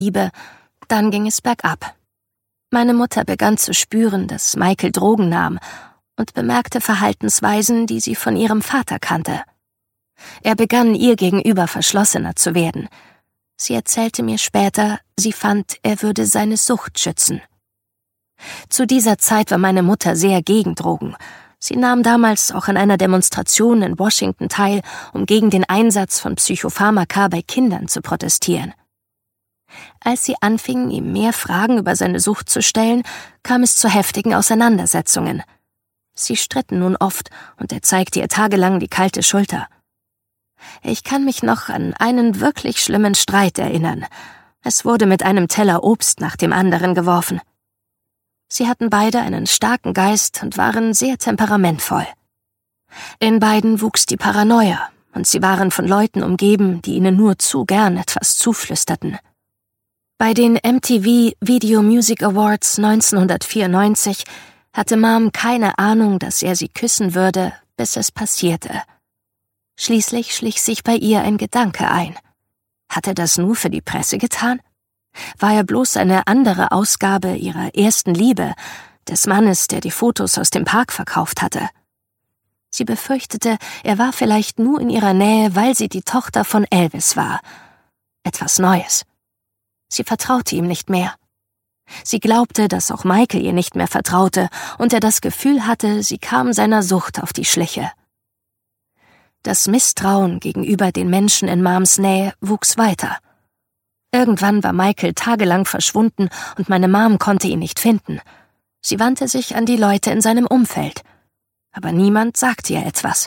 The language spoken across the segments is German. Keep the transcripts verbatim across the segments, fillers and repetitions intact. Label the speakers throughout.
Speaker 1: Liebe, dann ging es bergab. Meine Mutter begann zu spüren, dass Michael Drogen nahm und bemerkte Verhaltensweisen, die sie von ihrem Vater kannte. Er begann ihr gegenüber verschlossener zu werden. Sie erzählte mir später, sie fand, er würde seine Sucht schützen. Zu dieser Zeit war meine Mutter sehr gegen Drogen. Sie nahm damals auch an einer Demonstration in Washington teil, um gegen den Einsatz von Psychopharmaka bei Kindern zu protestieren. Als sie anfingen, ihm mehr Fragen über seine Sucht zu stellen, kam es zu heftigen Auseinandersetzungen. Sie stritten nun oft, und er zeigte ihr tagelang die kalte Schulter. Ich kann mich noch an einen wirklich schlimmen Streit erinnern. Es wurde mit einem Teller Obst nach dem anderen geworfen. Sie hatten beide einen starken Geist und waren sehr temperamentvoll. In beiden wuchs die Paranoia, und sie waren von Leuten umgeben, die ihnen nur zu gern etwas zuflüsterten. Bei den M T V Video Music Awards neunzehnhundertvierundneunzig hatte Mom keine Ahnung, dass er sie küssen würde, bis es passierte. Schließlich schlich sich bei ihr ein Gedanke ein. Hat er das nur für die Presse getan? War er bloß eine andere Ausgabe ihrer ersten Liebe, des Mannes, der die Fotos aus dem Park verkauft hatte? Sie befürchtete, er war vielleicht nur in ihrer Nähe, weil sie die Tochter von Elvis war. Etwas Neues. Sie vertraute ihm nicht mehr. Sie glaubte, dass auch Michael ihr nicht mehr vertraute und er das Gefühl hatte, sie kam seiner Sucht auf die Schliche. Das Misstrauen gegenüber den Menschen in Moms Nähe wuchs weiter. Irgendwann war Michael tagelang verschwunden und meine Mom konnte ihn nicht finden. Sie wandte sich an die Leute in seinem Umfeld. Aber niemand sagte ihr etwas.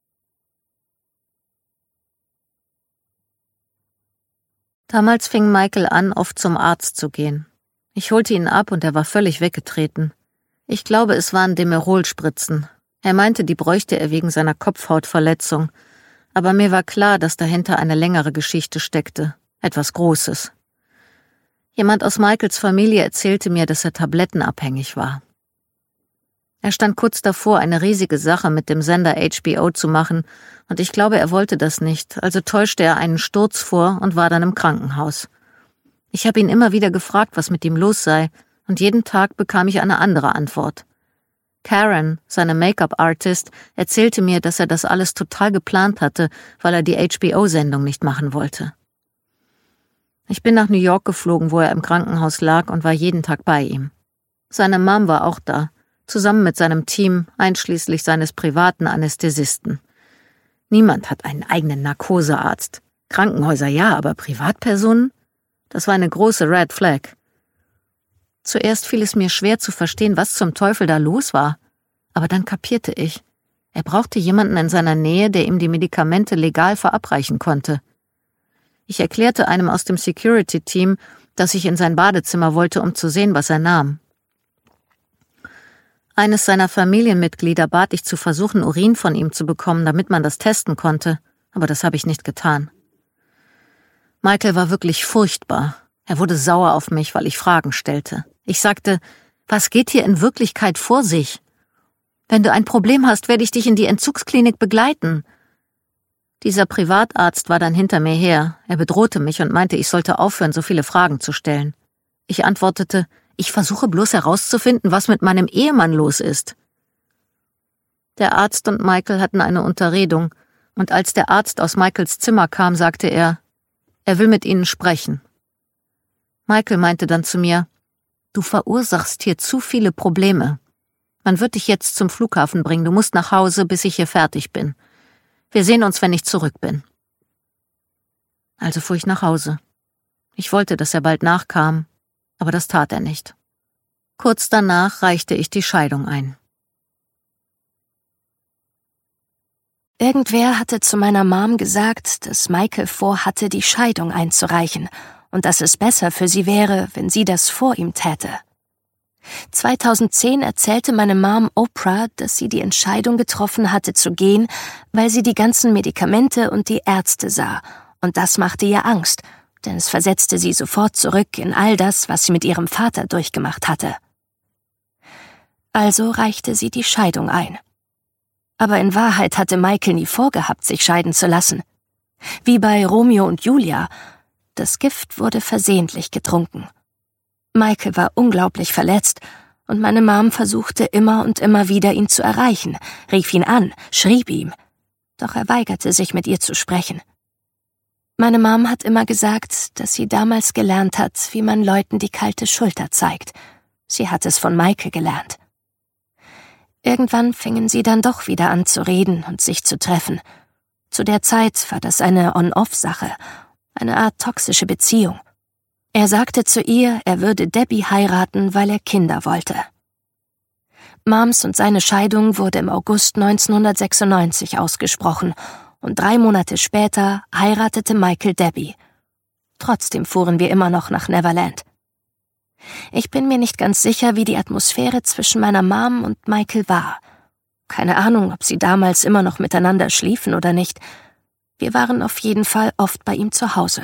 Speaker 2: Damals fing Michael an, oft zum Arzt zu gehen. Ich holte ihn ab und er war völlig weggetreten. Ich glaube, es waren Demerol-Spritzen. Er meinte, die bräuchte er wegen seiner Kopfhautverletzung. Aber mir war klar, dass dahinter eine längere Geschichte steckte. Etwas Großes. Jemand aus Michaels Familie erzählte mir, dass er tablettenabhängig war. Er stand kurz davor, eine riesige Sache mit dem Sender H B O zu machen, und ich glaube, er wollte das nicht, also täuschte er einen Sturz vor und war dann im Krankenhaus. Ich habe ihn immer wieder gefragt, was mit ihm los sei, und jeden Tag bekam ich eine andere Antwort. Karen, seine Make-up-Artist, erzählte mir, dass er das alles total geplant hatte, weil er die H B O-Sendung nicht machen wollte. Ich bin nach New York geflogen, wo er im Krankenhaus lag, und war jeden Tag bei ihm. Seine Mom war auch da, zusammen mit seinem Team, einschließlich seines privaten Anästhesisten. Niemand hat einen eigenen Narkosearzt. Krankenhäuser ja, aber Privatpersonen? Das war eine große Red Flag. Zuerst fiel es mir schwer zu verstehen, was zum Teufel da los war. Aber dann kapierte ich. Er brauchte jemanden in seiner Nähe, der ihm die Medikamente legal verabreichen konnte. Ich erklärte einem aus dem Security-Team, dass ich in sein Badezimmer wollte, um zu sehen, was er nahm. Eines seiner Familienmitglieder bat ich zu versuchen, Urin von ihm zu bekommen, damit man das testen konnte, aber das habe ich nicht getan. Michael war wirklich furchtbar. Er wurde sauer auf mich, weil ich Fragen stellte. Ich sagte, was geht hier in Wirklichkeit vor sich? Wenn du ein Problem hast, werde ich dich in die Entzugsklinik begleiten. Dieser Privatarzt war dann hinter mir her. Er bedrohte mich und meinte, ich sollte aufhören, so viele Fragen zu stellen. Ich antwortete, ich versuche bloß herauszufinden, was mit meinem Ehemann los ist. Der Arzt und Michael hatten eine Unterredung, und als der Arzt aus Michaels Zimmer kam, sagte er, er will mit Ihnen sprechen. Michael meinte dann zu mir, du verursachst hier zu viele Probleme. Man wird dich jetzt zum Flughafen bringen, du musst nach Hause, bis ich hier fertig bin. Wir sehen uns, wenn ich zurück bin. Also fuhr ich nach Hause. Ich wollte, dass er bald nachkam, aber das tat er nicht. Kurz danach reichte ich die Scheidung ein.
Speaker 1: Irgendwer hatte zu meiner Mom gesagt, dass Michael vorhatte, die Scheidung einzureichen und dass es besser für sie wäre, wenn sie das vor ihm täte. zweitausendzehn erzählte meine Mom Oprah, dass sie die Entscheidung getroffen hatte zu gehen, weil sie die ganzen Medikamente und die Ärzte sah, und das machte ihr Angst, denn es versetzte sie sofort zurück in all das, was sie mit ihrem Vater durchgemacht hatte. Also reichte sie die Scheidung ein. Aber in Wahrheit hatte Michael nie vorgehabt, sich scheiden zu lassen. Wie bei Romeo und Julia. das Gift wurde versehentlich getrunken. Michael war unglaublich verletzt und meine Mom versuchte immer und immer wieder, ihn zu erreichen, rief ihn an, schrieb ihm. Doch er weigerte sich, mit ihr zu sprechen. Meine Mom hat immer gesagt, dass sie damals gelernt hat, wie man Leuten die kalte Schulter zeigt. Sie hat es von Michael gelernt. Irgendwann fingen sie dann doch wieder an zu reden und sich zu treffen. Zu der Zeit war das eine On-Off-Sache, eine Art toxische Beziehung. Er sagte zu ihr, er würde Debbie heiraten, weil er Kinder wollte. Moms und seine Scheidung wurde im August neunzehnhundertsechsundneunzig ausgesprochen und drei Monate später heiratete Michael Debbie. Trotzdem fuhren wir immer noch nach Neverland. Ich bin mir nicht ganz sicher, wie die Atmosphäre zwischen meiner Mom und Michael war. Keine Ahnung, ob sie damals immer noch miteinander schliefen oder nicht. Wir waren auf jeden Fall oft bei ihm zu Hause.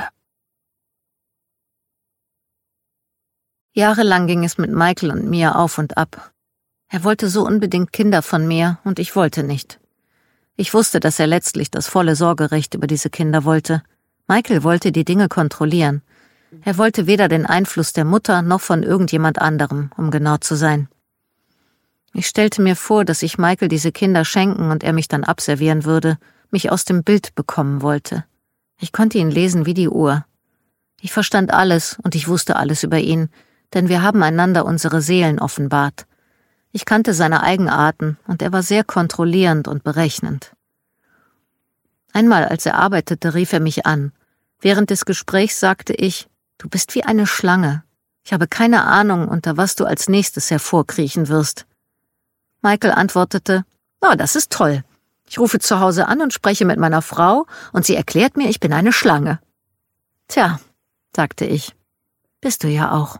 Speaker 2: Jahrelang ging es mit Michael und mir auf und ab. Er wollte so unbedingt Kinder von mir und ich wollte nicht. Ich wusste, dass er letztlich das volle Sorgerecht über diese Kinder wollte. Michael wollte die Dinge kontrollieren. Er wollte weder den Einfluss der Mutter noch von irgendjemand anderem, um genau zu sein. Ich stellte mir vor, dass ich Michael diese Kinder schenken und er mich dann abservieren würde, mich aus dem Bild bekommen wollte. Ich konnte ihn lesen wie die Uhr. Ich verstand alles und ich wusste alles über ihn, denn wir haben einander unsere Seelen offenbart. Ich kannte seine Eigenarten und er war sehr kontrollierend und berechnend. Einmal, als er arbeitete, rief er mich an. Während des Gesprächs sagte ich, »Du bist wie eine Schlange. Ich habe keine Ahnung, unter was du als nächstes hervorkriechen wirst.« Michael antwortete, »Oh, das ist toll. Ich rufe zu Hause an und spreche mit meiner Frau und sie erklärt mir, ich bin eine Schlange.« »Tja«, sagte ich, »bist du ja auch.«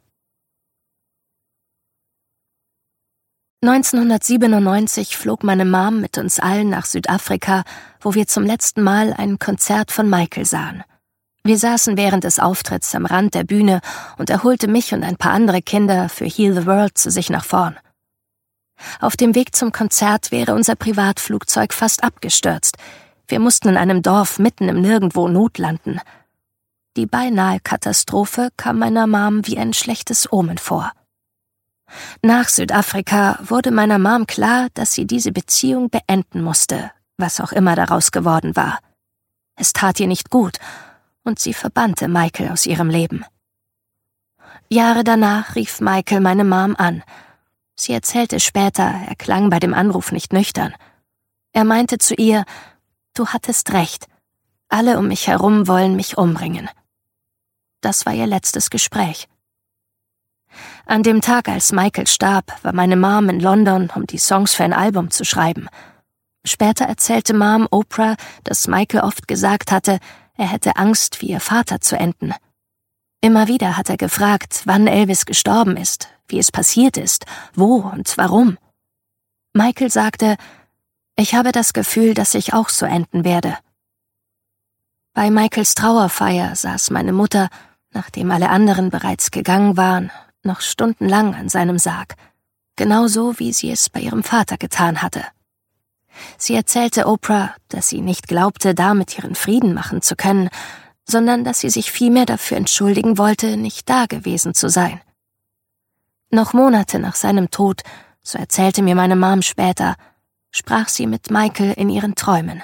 Speaker 1: neunzehnhundertsiebenundneunzig flog meine Mom mit uns allen nach Südafrika, wo wir zum letzten Mal ein Konzert von Michael sahen. Wir saßen während des Auftritts am Rand der Bühne und er holte mich und ein paar andere Kinder für Heal the World zu sich nach vorn. Auf dem Weg zum Konzert wäre unser Privatflugzeug fast abgestürzt. Wir mussten in einem Dorf mitten im Nirgendwo notlanden. Die beinahe Katastrophe kam meiner Mom wie ein schlechtes Omen vor. Nach Südafrika wurde meiner Mom klar, dass sie diese Beziehung beenden musste, was auch immer daraus geworden war. Es tat ihr nicht gut und sie verbannte Michael aus ihrem Leben. Jahre danach rief Michael meine Mom an. Sie erzählte später, er klang bei dem Anruf nicht nüchtern. Er meinte zu ihr, »Du hattest recht. Alle um mich herum wollen mich umbringen.« Das war ihr letztes Gespräch. An dem Tag, als Michael starb, war meine Mom in London, um die Songs für ein Album zu schreiben. Später erzählte Mom Oprah, dass Michael oft gesagt hatte, er hätte Angst, wie ihr Vater zu enden. Immer wieder hat er gefragt, wann Elvis gestorben ist, wie es passiert ist, wo und warum. Michael sagte, ich habe das Gefühl, dass ich auch so enden werde. Bei Michaels Trauerfeier saß meine Mutter, nachdem alle anderen bereits gegangen waren, noch stundenlang an seinem Sarg, genauso wie sie es bei ihrem Vater getan hatte. Sie erzählte Oprah, dass sie nicht glaubte, damit ihren Frieden machen zu können, sondern dass sie sich vielmehr dafür entschuldigen wollte, nicht da gewesen zu sein. Noch Monate nach seinem Tod, so erzählte mir meine Mom später, sprach sie mit Michael in ihren Träumen.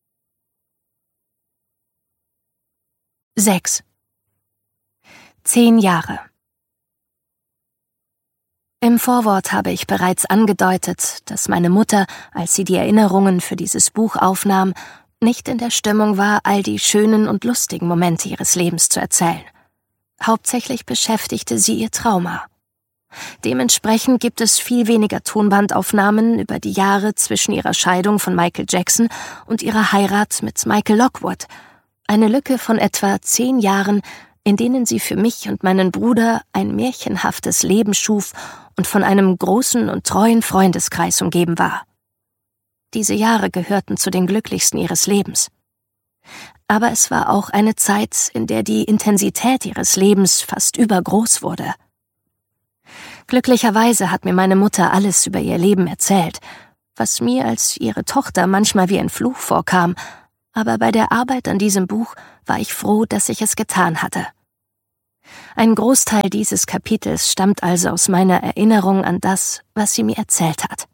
Speaker 1: sechs. Zehn Jahre. Im Vorwort habe ich bereits angedeutet, dass meine Mutter, als sie die Erinnerungen für dieses Buch aufnahm, nicht in der Stimmung war, all die schönen und lustigen Momente ihres Lebens zu erzählen. Hauptsächlich beschäftigte sie ihr Trauma. Dementsprechend gibt es viel weniger Tonbandaufnahmen über die Jahre zwischen ihrer Scheidung von Michael Jackson und ihrer Heirat mit Michael Lockwood, eine Lücke von etwa zehn Jahren, in denen sie für mich und meinen Bruder ein märchenhaftes Leben schuf und von einem großen und treuen Freundeskreis umgeben war. Diese Jahre gehörten zu den glücklichsten ihres Lebens. Aber es war auch eine Zeit, in der die Intensität ihres Lebens fast übergroß wurde. Glücklicherweise hat mir meine Mutter alles über ihr Leben erzählt, was mir als ihre Tochter manchmal wie ein Fluch vorkam, aber bei der Arbeit an diesem Buch war ich froh, dass ich es getan hatte. Ein Großteil dieses Kapitels stammt also aus meiner Erinnerung an das, was sie mir erzählt hat.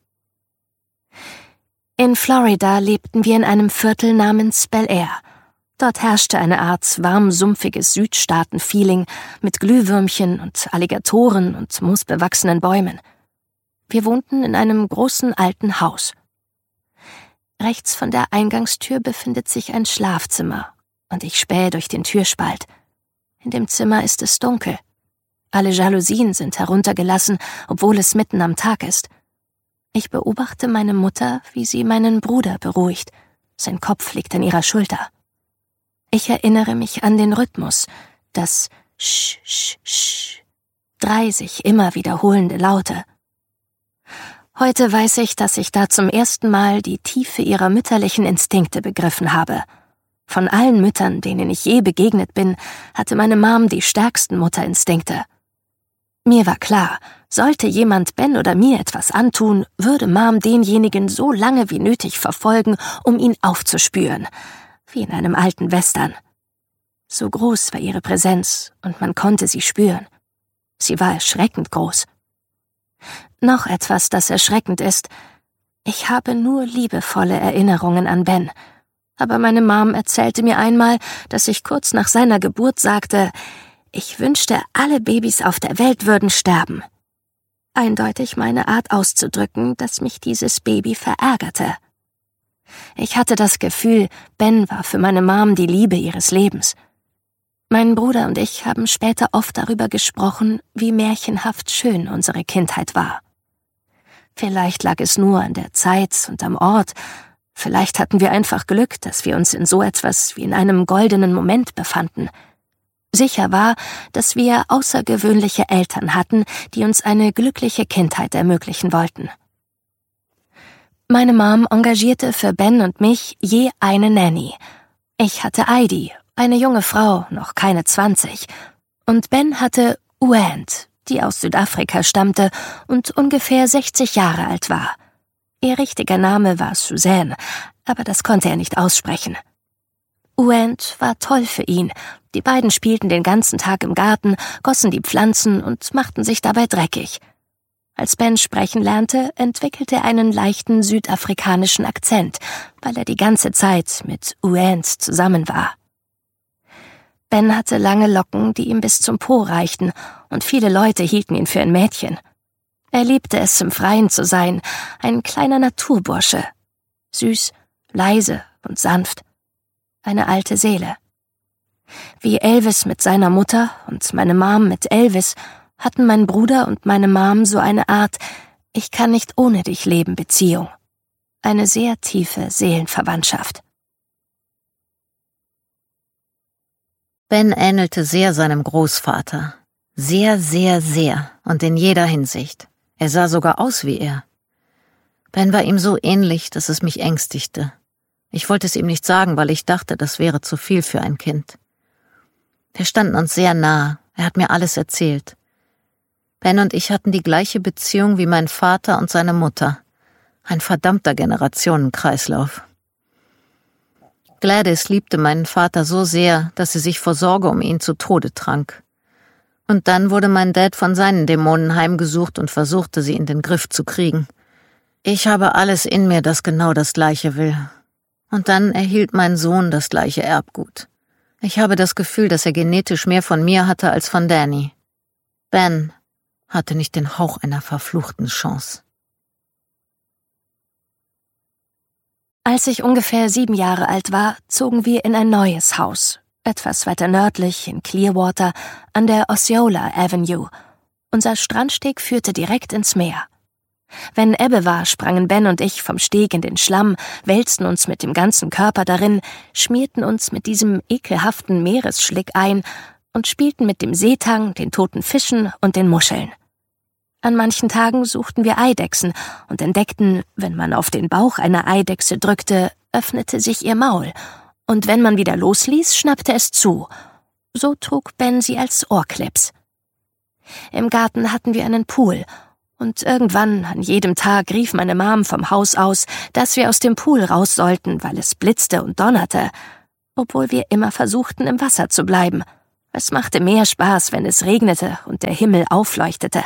Speaker 1: In Florida lebten wir in einem Viertel namens Bel Air. Dort herrschte eine Art warm-sumpfiges Südstaaten-Feeling mit Glühwürmchen und Alligatoren und moosbewachsenen Bäumen. Wir wohnten in einem großen alten Haus. Rechts von der Eingangstür befindet sich ein Schlafzimmer, und ich spähe durch den Türspalt. In dem Zimmer ist es dunkel. Alle Jalousien sind heruntergelassen, obwohl es mitten am Tag ist. Ich beobachte meine Mutter, wie sie meinen Bruder beruhigt. Sein Kopf liegt an ihrer Schulter. Ich erinnere mich an den Rhythmus, das Sch, Sch, Sch, drei sich immer wiederholende Laute. Heute weiß ich, dass ich da zum ersten Mal die Tiefe ihrer mütterlichen Instinkte begriffen habe. Von allen Müttern, denen ich je begegnet bin, hatte meine Mom die stärksten Mutterinstinkte. Mir war klar, sollte jemand Ben oder mir etwas antun, würde Mom denjenigen so lange wie nötig verfolgen, um ihn aufzuspüren, wie in einem alten Western. So groß war ihre Präsenz, und man konnte sie spüren. Sie war erschreckend groß. Noch etwas, das erschreckend ist: Ich habe nur liebevolle Erinnerungen an Ben. Aber meine Mom erzählte mir einmal, dass ich kurz nach seiner Geburt sagte, ich wünschte, alle Babys auf der Welt würden sterben. Eindeutig meine Art auszudrücken, dass mich dieses Baby verärgerte. Ich hatte das Gefühl, Ben war für meine Mom die Liebe ihres Lebens. Mein Bruder und ich haben später oft darüber gesprochen, wie märchenhaft schön unsere Kindheit war. Vielleicht lag es nur an der Zeit und am Ort. Vielleicht hatten wir einfach Glück, dass wir uns in so etwas wie in einem goldenen Moment befanden. Sicher war, dass wir außergewöhnliche Eltern hatten, die uns eine glückliche Kindheit ermöglichen wollten. Meine Mom engagierte für Ben und mich je eine Nanny. Ich hatte Heidi, eine junge Frau, noch keine zwanzig, und Ben hatte Uant, die aus Südafrika stammte und ungefähr sechzig Jahre alt war. Ihr richtiger Name war Suzanne, aber das konnte er nicht aussprechen. Uant war toll für ihn. Die beiden spielten den ganzen Tag im Garten, gossen die Pflanzen und machten sich dabei dreckig. Als Ben sprechen lernte, entwickelte er einen leichten südafrikanischen Akzent, weil er die ganze Zeit mit Uant zusammen war. Ben hatte lange Locken, die ihm bis zum Po reichten, und viele Leute hielten ihn für ein Mädchen. Er liebte es, im Freien zu sein, ein kleiner Naturbursche. Süß, leise und sanft. Eine alte Seele. Wie Elvis mit seiner Mutter und meine Mom mit Elvis hatten mein Bruder und meine Mom so eine Art Ich kann nicht ohne dich leben Beziehung. Eine sehr tiefe Seelenverwandtschaft.
Speaker 2: Ben ähnelte sehr seinem Großvater. Sehr, sehr, sehr und in jeder Hinsicht. Er sah sogar aus wie er. Ben war ihm so ähnlich, dass es mich ängstigte. Ich wollte es ihm nicht sagen, weil ich dachte, das wäre zu viel für ein Kind. Wir standen uns sehr nah, er hat mir alles erzählt. Ben und ich hatten die gleiche Beziehung wie mein Vater und seine Mutter. Ein verdammter Generationenkreislauf. Gladys liebte meinen Vater so sehr, dass sie sich vor Sorge um ihn zu Tode trank. Und dann wurde mein Dad von seinen Dämonen heimgesucht und versuchte, sie in den Griff zu kriegen. Ich habe alles in mir, das genau das Gleiche will. Und dann erhielt mein Sohn das gleiche Erbgut. Ich habe das Gefühl, dass er genetisch mehr von mir hatte als von Danny. Ben hatte nicht den Hauch einer verfluchten Chance.
Speaker 1: Als ich ungefähr sieben Jahre alt war, zogen wir in ein neues Haus, etwas weiter nördlich in Clearwater an der Osceola Avenue. Unser Strandsteg führte direkt ins Meer. Wenn Ebbe war, sprangen Ben und ich vom Steg in den Schlamm, wälzten uns mit dem ganzen Körper darin, schmierten uns mit diesem ekelhaften Meeresschlick ein und spielten mit dem Seetang, den toten Fischen und den Muscheln. An manchen Tagen suchten wir Eidechsen und entdeckten, wenn man auf den Bauch einer Eidechse drückte, öffnete sich ihr Maul, und wenn man wieder losließ, schnappte es zu. So trug Ben sie als Ohrclips. Im Garten hatten wir einen Pool, und irgendwann, an jedem Tag, rief meine Mom vom Haus aus, dass wir aus dem Pool raus sollten, weil es blitzte und donnerte, obwohl wir immer versuchten, im Wasser zu bleiben. Es machte mehr Spaß, wenn es regnete und der Himmel aufleuchtete.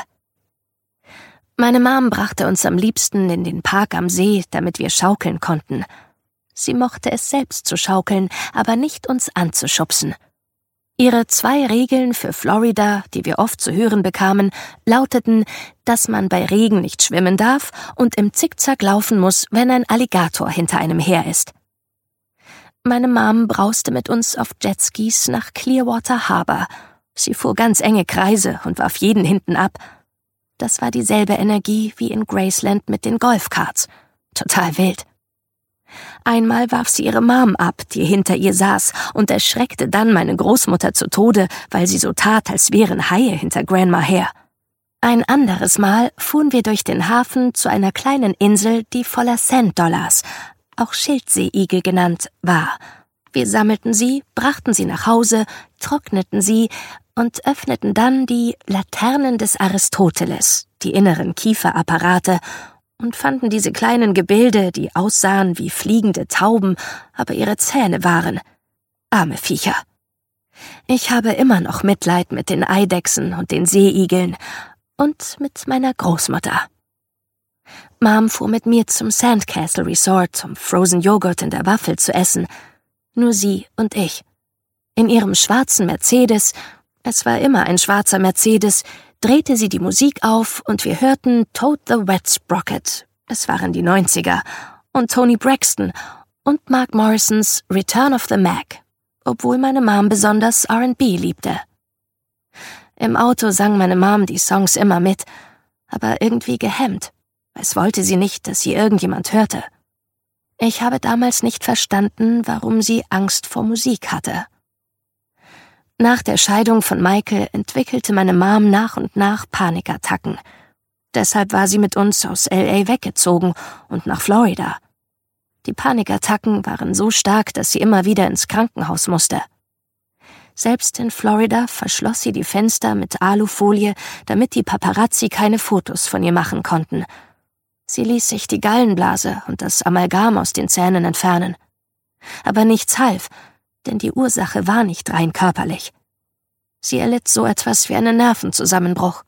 Speaker 1: Meine Mom brachte uns am liebsten in den Park am See, damit wir schaukeln konnten. Sie mochte es selbst zu schaukeln, aber nicht uns anzuschubsen. Ihre zwei Regeln für Florida, die wir oft zu hören bekamen, lauteten, dass man bei Regen nicht schwimmen darf und im Zickzack laufen muss, wenn ein Alligator hinter einem her ist. Meine Mom brauste mit uns auf Jetskis nach Clearwater Harbor. Sie fuhr ganz enge Kreise und warf jeden hinten ab. Das war dieselbe Energie wie in Graceland mit den Golfkarts. Total wild. Einmal warf sie ihre Mom ab, die hinter ihr saß, und erschreckte dann meine Großmutter zu Tode, weil sie so tat, als wären Haie hinter Grandma her. Ein anderes Mal fuhren wir durch den Hafen zu einer kleinen Insel, die voller Sand-Dollars, auch Schildseeigel genannt, war. Wir sammelten sie, brachten sie nach Hause, trockneten sie und öffneten dann die Laternen des Aristoteles, die inneren Kieferapparate, und fanden diese kleinen Gebilde, die aussahen wie fliegende Tauben, aber ihre Zähne waren. Arme Viecher. Ich habe immer noch Mitleid mit den Eidechsen und den Seeigeln und mit meiner Großmutter. Mom fuhr mit mir zum Sandcastle Resort, um Frozen Joghurt in der Waffel zu essen. Nur sie und ich. In ihrem schwarzen Mercedes, es war immer ein schwarzer Mercedes, drehte sie die Musik auf und wir hörten Toad the Wet Sprocket, es waren die neunziger, und Toni Braxton und Mark Morrisons Return of the Mac, obwohl meine Mom besonders R and B liebte. Im Auto sang meine Mom die Songs immer mit, aber irgendwie gehemmt. Es wollte sie nicht, dass sie irgendjemand hörte. Ich habe damals nicht verstanden, warum sie Angst vor Musik hatte. Nach der Scheidung von Michael entwickelte meine Mom nach und nach Panikattacken. Deshalb war sie mit uns aus L A weggezogen und nach Florida. Die Panikattacken waren so stark, dass sie immer wieder ins Krankenhaus musste. Selbst in Florida verschloss sie die Fenster mit Alufolie, damit die Paparazzi keine Fotos von ihr machen konnten. Sie ließ sich die Gallenblase und das Amalgam aus den Zähnen entfernen. Aber nichts half, denn die Ursache war nicht rein körperlich. Sie erlitt so etwas wie einen Nervenzusammenbruch.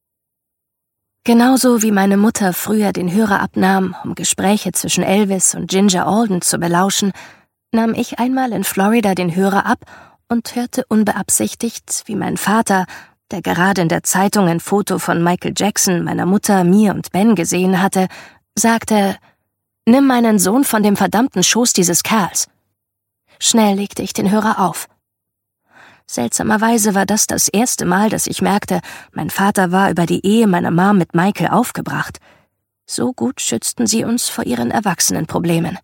Speaker 1: Genauso wie meine Mutter früher den Hörer abnahm, um Gespräche zwischen Elvis und Ginger Alden zu belauschen, nahm ich einmal in Florida den Hörer ab und hörte unbeabsichtigt, wie mein Vater, der gerade in der Zeitung ein Foto von Michael Jackson, meiner Mutter, mir und Ben gesehen hatte, sagte: »Nimm meinen Sohn von dem verdammten Schoß dieses Kerls.« Schnell legte ich den Hörer auf. Seltsamerweise war das das erste Mal, dass ich merkte, mein Vater war über die Ehe meiner Mom mit Michael aufgebracht. So gut schützten sie uns vor ihren Erwachsenenproblemen.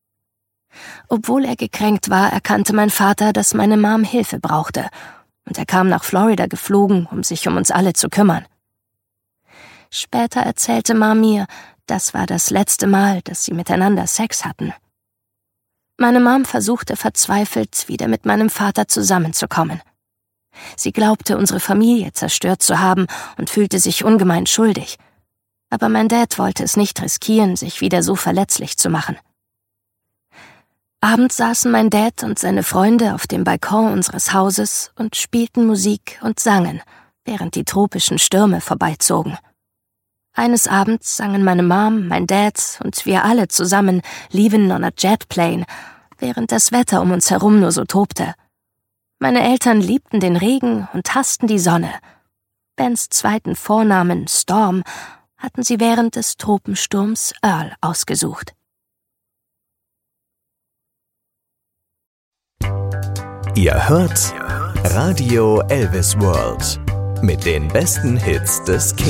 Speaker 1: Obwohl er gekränkt war, erkannte mein Vater, dass meine Mom Hilfe brauchte, und er kam nach Florida geflogen, um sich um uns alle zu kümmern. Später erzählte Mom mir, das war das letzte Mal, dass sie miteinander Sex hatten. Meine Mom versuchte verzweifelt, wieder mit meinem Vater zusammenzukommen. Sie glaubte, unsere Familie zerstört zu haben und fühlte sich ungemein schuldig. Aber mein Dad wollte es nicht riskieren, sich wieder so verletzlich zu machen. Abends saßen mein Dad und seine Freunde auf dem Balkon unseres Hauses und spielten Musik und sangen, während die tropischen Stürme vorbeizogen. Eines Abends sangen meine Mom, mein Dad und wir alle zusammen Leavin' on a Jet Plane, während das Wetter um uns herum nur so tobte. Meine Eltern liebten den Regen und hassten die Sonne. Bens zweiten Vornamen, Storm, hatten sie während des Tropensturms Earl ausgesucht.
Speaker 3: Ihr hört Radio Elvis World mit den besten Hits des